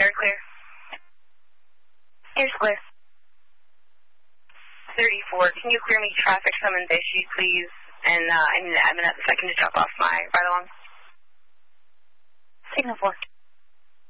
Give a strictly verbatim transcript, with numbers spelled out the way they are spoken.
Air clear. Air's clear. thirty-four, can you clear me traffic summons issued, please? And uh, I mean, I'm in a second to drop off my ride along. Signal four.